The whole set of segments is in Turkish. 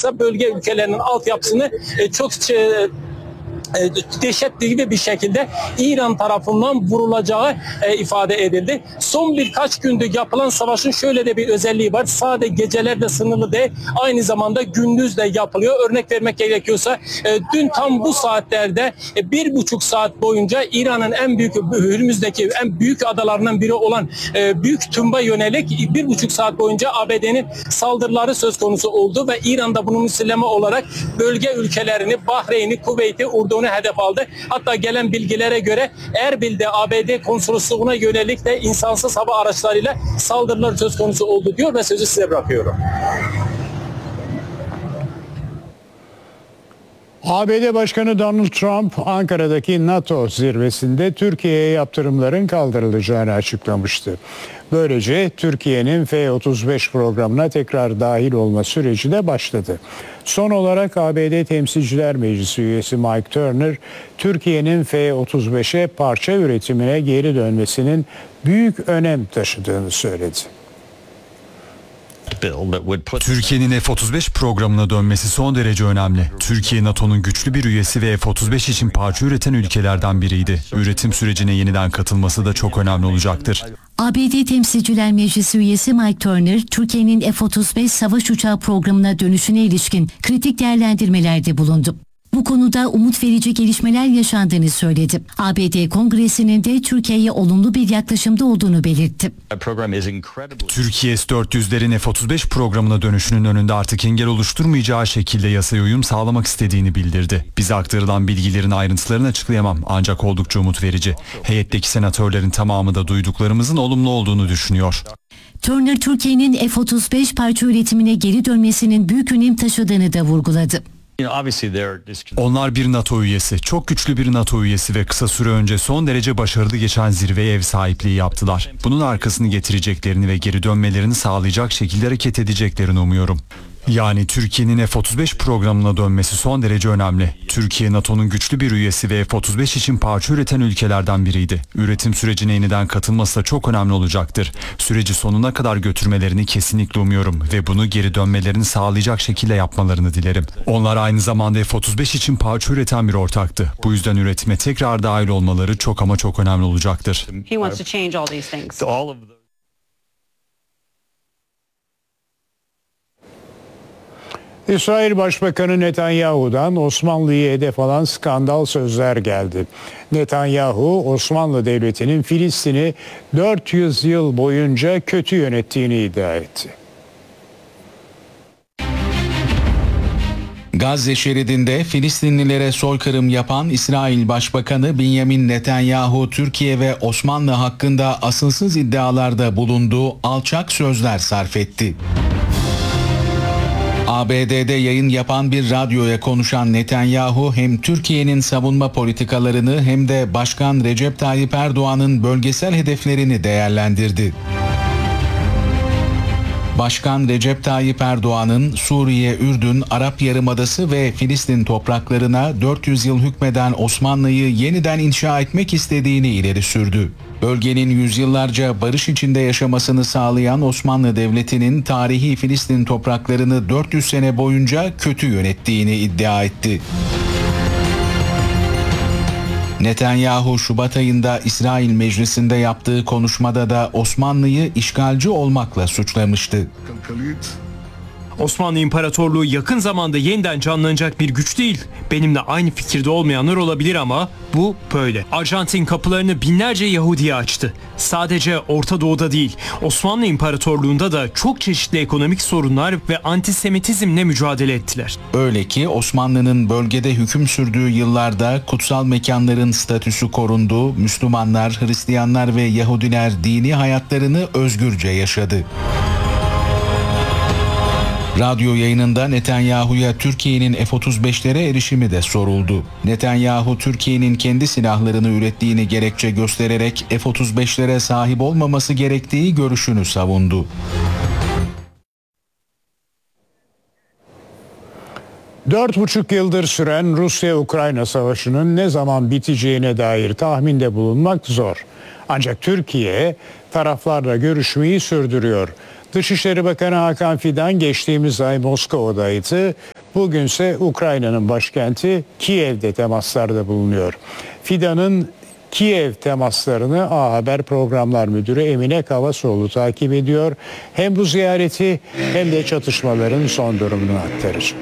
ise bölge ülkelerinin altyapısını çok dehşetli gibi bir şekilde İran tarafından vurulacağı ifade edildi. Son birkaç gündür yapılan savaşın şöyle de bir özelliği var. Sadece gecelerle sınırlı değil, aynı zamanda gündüz de yapılıyor. Örnek vermek gerekiyorsa dün tam bu saatlerde 1,5 saat boyunca İran'ın en büyük Hürmüz'deki en büyük adalarından biri olan Büyük Tümba yönelik 1,5 saat boyunca ABD'nin saldırıları söz konusu oldu ve İran'da bunun müselleme olarak bölge ülkelerini, Bahreyn'i, Kuveyt'i, Ürdün'ü hedef aldı. Hatta gelen bilgilere göre Erbil'de ABD konsolosluğuna yönelik de insansız hava araçlarıyla saldırılar söz konusu oldu diyor ve sözü size bırakıyorum. ABD Başkanı Donald Trump Ankara'daki NATO zirvesinde Türkiye'ye yaptırımların kaldırılacağını açıklamıştı. Böylece Türkiye'nin F-35 programına tekrar dahil olma süreci de başladı. Son olarak ABD Temsilciler Meclisi üyesi Mike Turner, Türkiye'nin F-35'e parça üretimine geri dönmesinin büyük önem taşıdığını söyledi. Türkiye'nin F-35 programına dönmesi son derece önemli. Türkiye NATO'nun güçlü bir üyesi ve F-35 için parça üreten ülkelerden biriydi. Üretim sürecine yeniden katılması da çok önemli olacaktır. ABD Temsilciler Meclisi üyesi Mike Turner, Türkiye'nin F-35 savaş uçağı programına dönüşüne ilişkin kritik değerlendirmelerde bulundu. Bu konuda umut verici gelişmeler yaşandığını söyledi. ABD Kongresi'nin de Türkiye'ye olumlu bir yaklaşımda olduğunu belirtti. Türkiye S-400'lerin F-35 programına dönüşünün önünde artık engel oluşturmayacağı şekilde yasaya uyum sağlamak istediğini bildirdi. Bize aktarılan bilgilerin ayrıntılarını açıklayamam ancak oldukça umut verici. Heyetteki senatörlerin tamamı da duyduklarımızın olumlu olduğunu düşünüyor. Turner, Türkiye'nin F-35 parça üretimine geri dönmesinin büyük önem taşıdığını da vurguladı. Onlar bir NATO üyesi, çok güçlü bir NATO üyesi ve kısa süre önce son derece başarılı geçen zirveye ev sahipliği yaptılar. Bunun arkasını getireceklerini ve geri dönmelerini sağlayacak şekilde hareket edeceklerini umuyorum. Yani Türkiye'nin F-35 programına dönmesi son derece önemli. Türkiye NATO'nun güçlü bir üyesi ve F-35 için parça üreten ülkelerden biriydi. Üretim sürecine yeniden katılması da çok önemli olacaktır. Süreci sonuna kadar götürmelerini kesinlikle umuyorum ve bunu geri dönmelerini sağlayacak şekilde yapmalarını dilerim. Onlar aynı zamanda F-35 için parça üreten bir ortaktı. Bu yüzden üretime tekrar dahil olmaları çok ama çok önemli olacaktır. İsrail Başbakanı Netanyahu'dan Osmanlı'yı hedef alan skandal sözler geldi. Netanyahu, Osmanlı Devleti'nin Filistin'i 400 yıl boyunca kötü yönettiğini iddia etti. Gazze şeridinde Filistinlilere soykırım yapan İsrail Başbakanı Benjamin Netanyahu, Türkiye ve Osmanlı hakkında asılsız iddialarda bulunduğu alçak sözler sarf etti. ABD'de yayın yapan bir radyoya konuşan Netanyahu hem Türkiye'nin savunma politikalarını hem de Başkan Recep Tayyip Erdoğan'ın bölgesel hedeflerini değerlendirdi. Başkan Recep Tayyip Erdoğan'ın Suriye, Ürdün, Arap Yarımadası ve Filistin topraklarına 400 yıl hükmeden Osmanlı'yı yeniden inşa etmek istediğini ileri sürdü. Bölgenin yüzyıllarca barış içinde yaşamasını sağlayan Osmanlı Devleti'nin tarihi Filistin topraklarını 400 sene boyunca kötü yönettiğini iddia etti. Netanyahu Şubat ayında İsrail Meclisi'nde yaptığı konuşmada da Osmanlı'yı işgalci olmakla suçlamıştı. Osmanlı İmparatorluğu yakın zamanda yeniden canlanacak bir güç değil. Benimle aynı fikirde olmayanlar olabilir ama bu böyle. Arjantin kapılarını binlerce Yahudi'ye açtı. Sadece Orta Doğu'da değil, Osmanlı İmparatorluğu'nda da çok çeşitli ekonomik sorunlar ve antisemitizmle mücadele ettiler. Öyle ki Osmanlı'nın bölgede hüküm sürdüğü yıllarda kutsal mekanların statüsü korundu, Müslümanlar, Hristiyanlar ve Yahudiler dini hayatlarını özgürce yaşadı. Radyo yayınında Netanyahu'ya Türkiye'nin F-35'lere erişimi de soruldu. Netanyahu, Türkiye'nin kendi silahlarını ürettiğini gerekçe göstererek F-35'lere sahip olmaması gerektiği görüşünü savundu. Dört buçuk yıldır süren Rusya-Ukrayna savaşının ne zaman biteceğine dair tahminde bulunmak zor. Ancak Türkiye taraflarla görüşmeyi sürdürüyor. Dışişleri Bakanı Hakan Fidan geçtiğimiz ay Moskova'daydı. Bugünse Ukrayna'nın başkenti Kiev'de temaslarda bulunuyor. Fidan'ın Kiev temaslarını A Haber Programlar Müdürü Emine Kavasoğlu takip ediyor. Hem bu ziyareti hem de çatışmaların son durumunu aktaracak.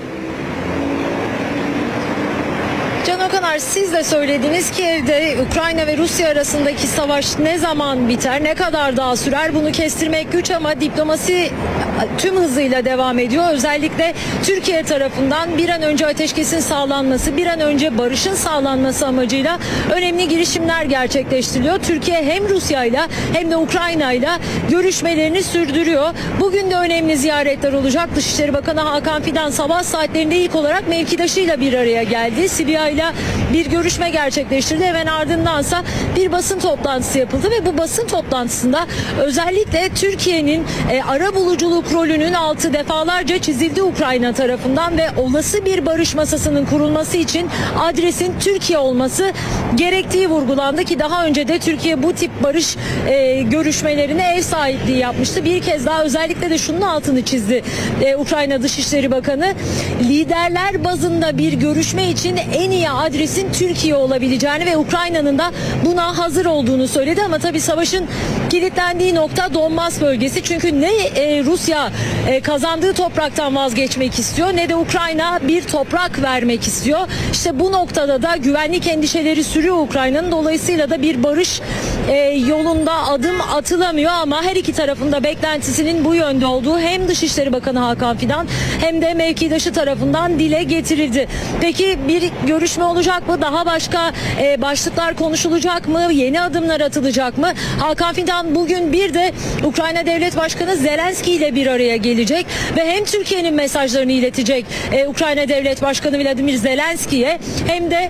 Can Okanar, siz de söylediniz ki evde Ukrayna ve Rusya arasındaki savaş ne zaman biter, ne kadar daha sürer bunu kestirmek güç ama diplomasi tüm hızıyla devam ediyor. Özellikle Türkiye tarafından bir an önce ateşkesin sağlanması, bir an önce barışın sağlanması amacıyla önemli girişimler gerçekleştiriliyor. Türkiye hem Rusya'yla hem de Ukrayna'yla görüşmelerini sürdürüyor. Bugün de önemli ziyaretler olacak. Dışişleri Bakanı Hakan Fidan sabah saatlerinde ilk olarak mevkidaşıyla bir araya geldi. Sibia'yla bir görüşme gerçekleştirdi. Hemen ardındansa bir basın toplantısı yapıldı ve bu basın toplantısında özellikle Türkiye'nin arabuluculuk rolünün altı defalarca çizildi Ukrayna tarafından ve olası bir barış masasının kurulması için adresin Türkiye olması gerektiği vurgulandı ki daha önce de Türkiye bu tip barış görüşmelerine ev sahipliği yapmıştı. Bir kez daha özellikle de şunun altını çizdi Ukrayna Dışişleri Bakanı. Liderler bazında bir görüşme için en iyi adresin Türkiye olabileceğini ve Ukrayna'nın da buna hazır olduğunu söyledi ama tabii savaşın kilitlendiği nokta Donbas bölgesi. Çünkü ne Rusya kazandığı topraktan vazgeçmek istiyor ne de Ukrayna bir toprak vermek istiyor. İşte bu noktada da güvenlik endişeleri sürüyor Ukrayna'nın. Dolayısıyla da bir barış yolunda adım atılamıyor ama her iki tarafında beklentisinin bu yönde olduğu hem Dışişleri Bakanı Hakan Fidan hem de mevkidaşı tarafından dile getirildi. Peki bir görüşme olacak mı? Daha başka başlıklar konuşulacak mı? Yeni adımlar atılacak mı? Hakan Fidan bugün bir de Ukrayna Devlet Başkanı Zelenski ile bir araya gelecek ve hem Türkiye'nin mesajlarını iletecek Ukrayna Devlet Başkanı Vladimir Zelenski'ye hem de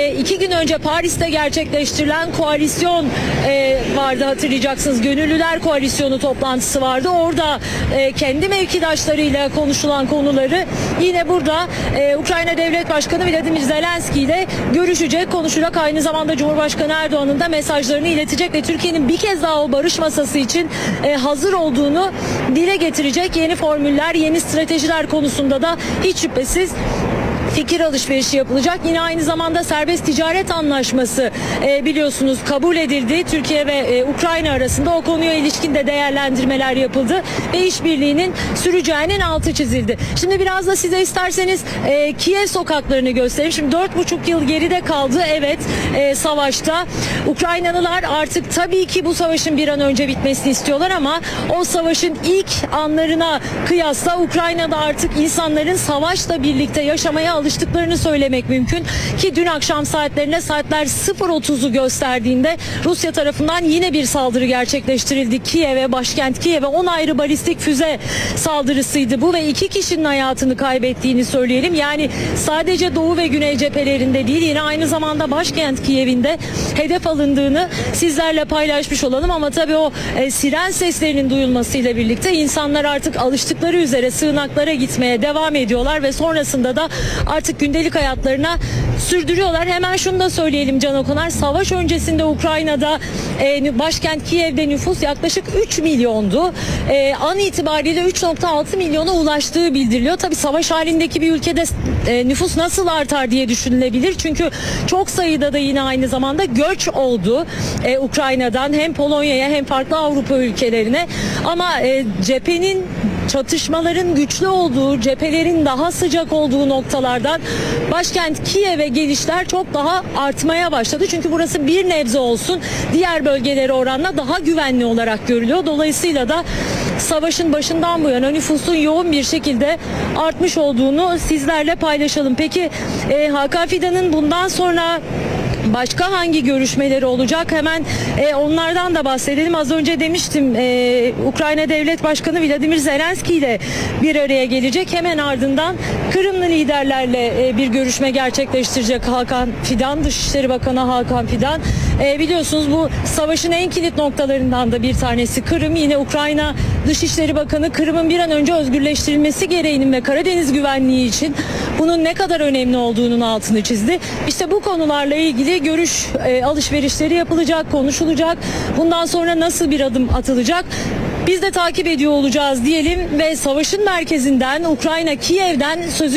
2 gün önce Paris'te gerçekleştirilen koalisyon vardı, hatırlayacaksınız. Gönüllüler Koalisyonu toplantısı vardı. Orada kendi mevkidaşlarıyla konuşulan konuları yine burada Ukrayna Devlet Başkanı Vladimir Zelenski ile görüşecek, konuşacak. Aynı zamanda Cumhurbaşkanı Erdoğan'ın da mesajlarını iletecek ve Türkiye'nin bir kez daha o barış masası için hazır olduğunu dile getirecek. Yeni formüller, yeni stratejiler konusunda da hiç şüphesiz fikir alışverişi yapılacak. Yine aynı zamanda serbest ticaret anlaşması biliyorsunuz kabul edildi. Türkiye ve Ukrayna arasında o konuya ilişkin de değerlendirmeler yapıldı ve işbirliğinin süreceğinin altı çizildi. Şimdi biraz da size isterseniz Kiev sokaklarını göstereyim. Şimdi 4,5 yıl geride kaldı evet savaşta. Ukraynalılar artık tabii ki bu savaşın bir an önce bitmesini istiyorlar ama o savaşın ilk anlarına kıyasla Ukrayna'da artık insanların savaşla birlikte yaşamaya alıştıklarını söylemek mümkün ki dün akşam saatlerinde saatler 0.30'u gösterdiğinde Rusya tarafından yine bir saldırı gerçekleştirildi Kiev'e, başkent Kiev'e. 10 ayrı balistik füze saldırısıydı bu ve 2 kişinin hayatını kaybettiğini söyleyelim. Yani sadece Doğu ve Güney cephelerinde değil, yine aynı zamanda başkent Kiev'in de hedef alındığını sizlerle paylaşmış olalım ama tabii o siren seslerinin duyulmasıyla birlikte insanlar artık alıştıkları üzere sığınaklara gitmeye devam ediyorlar ve sonrasında da artık gündelik hayatlarına sürdürüyorlar. Hemen şunu da söyleyelim Can Okanar. Savaş öncesinde Ukrayna'da başkent Kiev'de nüfus yaklaşık 3 milyondu. An itibariyle 3.6 milyona ulaştığı bildiriliyor. Tabii savaş halindeki bir ülkede nüfus nasıl artar diye düşünülebilir. Çünkü çok sayıda da yine aynı zamanda göç oldu Ukrayna'dan hem Polonya'ya hem farklı Avrupa ülkelerine. Ama cephenin çatışmaların güçlü olduğu, cephelerin daha sıcak olduğu noktalardan başkent Kiev'e gelişler çok daha artmaya başladı. Çünkü burası bir nebze olsun diğer bölgelere oranla daha güvenli olarak görülüyor. Dolayısıyla da savaşın başından bu yana nüfusun yoğun bir şekilde artmış olduğunu sizlerle paylaşalım. Peki Hakan Fidan'ın bundan sonra başka hangi görüşmeleri olacak? Hemen onlardan da bahsedelim. Az önce demiştim Ukrayna Devlet Başkanı Vladimir Zelenski ile bir araya gelecek. Hemen ardından Kırımlı liderlerle bir görüşme gerçekleştirecek Hakan Fidan, Dışişleri Bakanı Hakan Fidan. Biliyorsunuz bu savaşın en kilit noktalarından da bir tanesi Kırım. Yine Ukrayna Dışişleri Bakanı Kırım'ın bir an önce özgürleştirilmesi gereğinin ve Karadeniz güvenliği için bunun ne kadar önemli olduğunun altını çizdi. İşte bu konularla ilgili görüş alışverişleri yapılacak, konuşulacak. Bundan sonra nasıl bir adım atılacak? Biz de takip ediyor olacağız diyelim ve savaşın merkezinden Ukrayna Kiev'den sözü